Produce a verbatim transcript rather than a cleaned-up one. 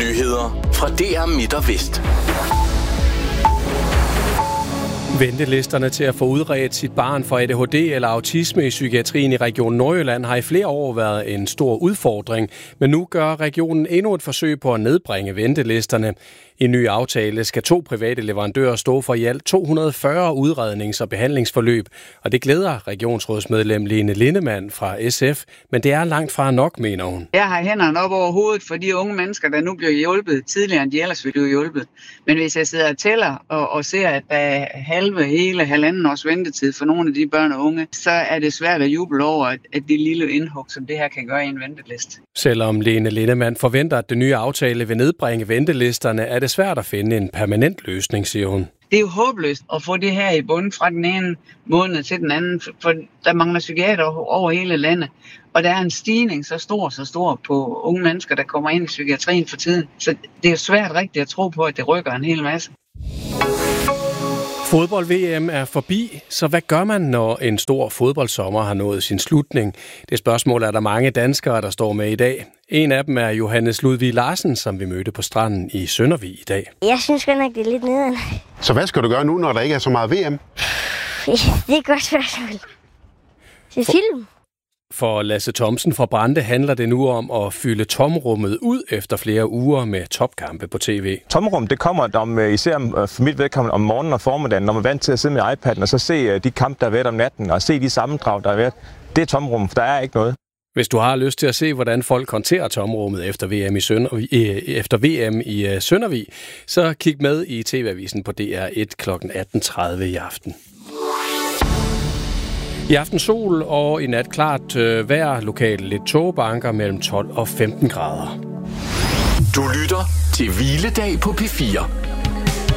Nyheder fra D R Midt og Vest. Ventelisterne til at få udredt sit barn for A D H D eller autisme i psykiatrien i Region Nordjylland har i flere år været en stor udfordring, men nu gør regionen endnu et forsøg på at nedbringe ventelisterne. I en ny aftale skal to private leverandører stå for i alt to hundrede og fyrre udrednings- og behandlingsforløb, og det glæder regionsrådsmedlem Lene Lindemann fra S F, men det er langt fra nok, mener hun. Jeg har hænderne op over hovedet for de unge mennesker, der nu bliver hjulpet tidligere, end de ellers ville blive hjulpet. Men hvis jeg sidder og tæller og, og ser, at der er halve, hele, halvanden års ventetid for nogle af de børn og unge, så er det svært at juble over, at, at det lille indhug, som det her kan gøre i en venteliste. Selvom Lene Lindemann forventer, at den nye aftale vil nedbringe ventelisterne, er det svært at finde en permanent løsning, siger hun. Det er jo håbløst at få det her i bunden fra den ene måned til den anden, for der mangler psykiater over hele landet. Og der er en stigning så stor, så stor på unge mennesker, der kommer ind i psykiatrien for tiden. Så det er jo svært rigtigt at tro på, at det rykker en hel masse. Fodbold-V M er forbi, så hvad gør man, når en stor fodboldsommer har nået sin slutning? Det spørgsmål er der mange danskere, der står med i dag. En af dem er Johannes Ludvig Larsen, som vi mødte på stranden i Søndervig i dag. Jeg synes godt nok, det er lidt nederen. Så hvad skal du gøre nu, når der ikke er så meget V M? Det er et godt spørgsmål. Til film. For Lasse Thomsen fra Brande handler det nu om at fylde tomrummet ud efter flere uger med topkampe på tv. Tomrum, det kommer om, især for mit vedkommende om morgenen og formiddagen, når man er vant til at sidde med iPad'en og så se de kampe, der har været om natten, og se de sammendrag, der har været. Det er tomrum, for der er ikke noget. Hvis du har lyst til at se, hvordan folk håndterer tomrummet efter V M i, Sønder, efter V M i Søndervig, så kig med i T V-avisen på D R et klokken atten tredive i aften. I aften sol og i nat klart øh, vejr, lokalt lidt tågebanker mellem tolv og femten grader. Du lytter til Hviledag på P fire.